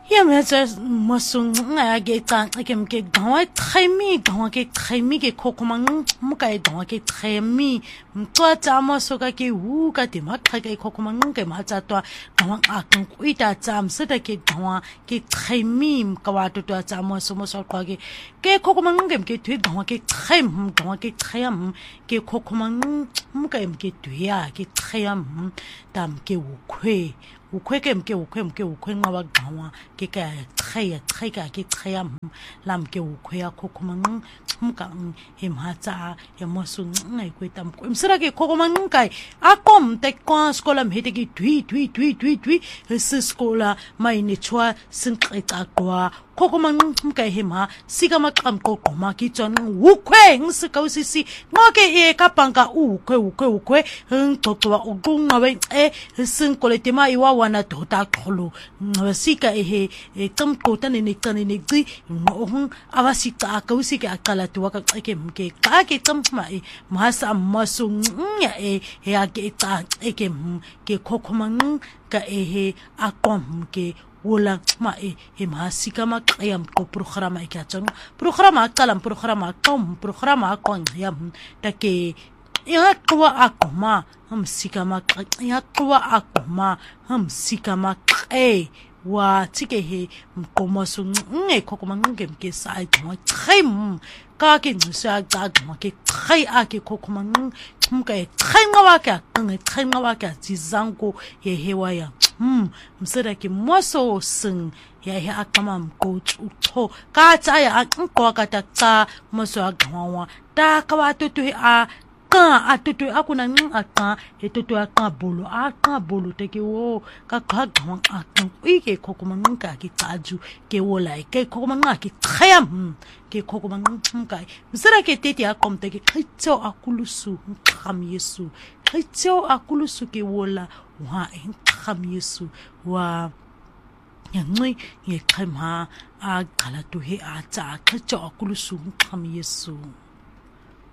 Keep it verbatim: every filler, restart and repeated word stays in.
Ya meza masung nga ge ta ke ke gawa tremi gawa ke tremi ke kokomang muka e gawa ke tremi mtwa tsa maso ka ke hu ka te makha ke kokomang ke ma tsa twa gawa a kan ku ita tsa mseta ke gawa ke tremi ka wa to tsa maso maso kwa ke ke kokomang ke ke twi gawa ke trem gawa ke trem ke kokomang muka em ke twi ya ke trem tam ke ukhwe ukhwe ke mke ukhwe mke ukhwe nqa wa gawa ke ka tkhaya tkhaya ke tkhaya lam ke ukhwe ya kokomang mka himhatsa ya mosu ngai kweta mko msira ke kokomang kai akom te kwa skola mhete ke twi twi twi twi twi se skola mai ni chwa sinqeta kwa kokomang mka hima sika maqam qoqoma ki tsona ukhwe ngisika usisi ngoke e ka panka ukhwe ukhwe ukhwe ngxoxwa uqunqa we e sinkole tema iwa wana dota kholo sika ehe ecamqota nenecane neci ngohung abasika ka usika aqala tuwa ka xeke mke xa ke camma e masa masu nya e ya ke xa xeke ke kokomang ka ehe aqom ke wola ma e e masika maqyam ko programa e ka tsona programa aqala programa qom programa aqon yam take ya qwa aqoma hamsika maqya ya qwa aqoma hamsika maqe wa tike he mkomoso nge kokomang ke ke sai tmo trim ka ke nsa ga tmo ke trai a ke kokomang mka e trai ngawa ka nge trai ngawa ka zizango ye hewa ya hm msera ke moso sing ya he akama mko utho ka tsa ya nko ka ta tsa moso agwa ta ka wa tutu a ka atutu akuna ng aka etutu aka bolo aka bolo teke wo ka ka gwa aka ike kokomang ka ki taju ke wola ke kokomang ki khayam ke kokomang ka msera ke tete akom teke khitso akulusu kham yesu khitso akulusu ke wola wa kham yesu wa yangui ye khama a khala tu he a tsa khitso akulusu kham yesu.